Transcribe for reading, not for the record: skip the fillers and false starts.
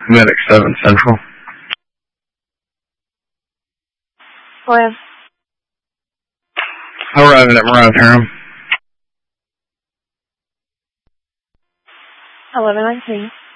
Medic 7 Central. Where? Arriving at Mariah Town. 1119.